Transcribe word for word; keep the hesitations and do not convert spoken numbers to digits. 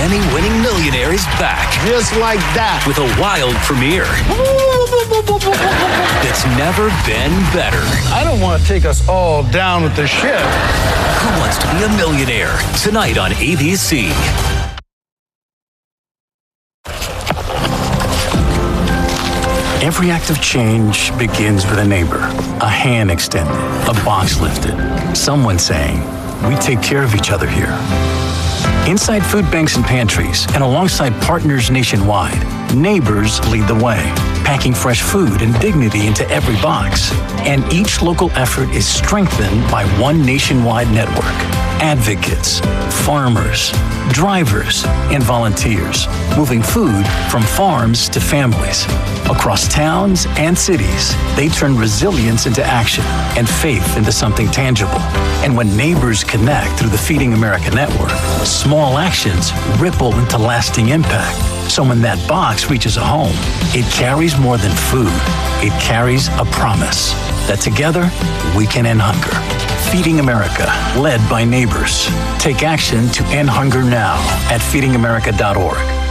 Emmy-winning millionaire is back. Just like that. With a wild premiere. It's never been better. I don't want to take us all down with the ship. Who Wants to Be a Millionaire? Tonight on A B C. Every act of change begins with a neighbor, a hand extended, a box lifted, someone saying, "We take care of each other here." Inside food banks and pantries and alongside partners nationwide, neighbors lead the way, packing fresh food and dignity into every box. And each local effort is strengthened by one nationwide network. Advocates, farmers, drivers, and volunteers, moving food from farms to families. Across towns and cities, they turn resilience into action and faith into something tangible. And when neighbors connect through the Feeding America network, small actions ripple into lasting impact. So when that box reaches a home, it carries more than food. It carries a promise that together we can end hunger. Feeding America, led by neighbors. Take action to end hunger now at feeding america dot org.